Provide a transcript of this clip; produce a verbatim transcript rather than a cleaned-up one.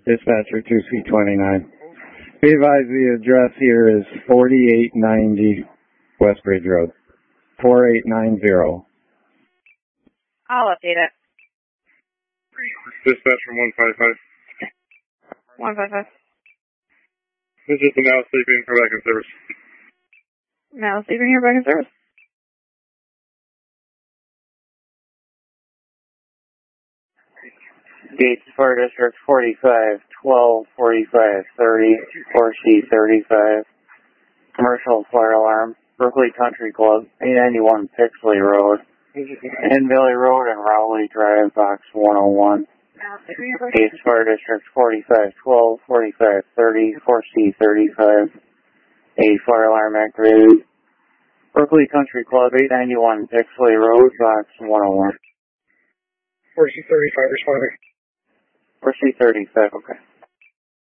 Dispatcher two C twenty-nine. Be advised the address here is forty-eight ninety West Bridge Road. four eight nine zero. I'll update it. Dispatcher one five five. one five five. This is the now sleeping for back in service. Now sleeping here back in service. Gates Fire District forty-five, twelve, forty-five, thirty, four C thirty-five. Commercial fire alarm. Berkeley Country Club, eight ninety-one Pixley Road. In Valley Road and Rowley Drive, box one oh one. Gates Fire District forty-five, twelve, forty-five, thirty, four C thirty-five. A fire alarm activated. Berkeley Country Club, eight ninety-one Pixley Road, box one oh one. four C thirty-five responding. four C thirty-five, okay.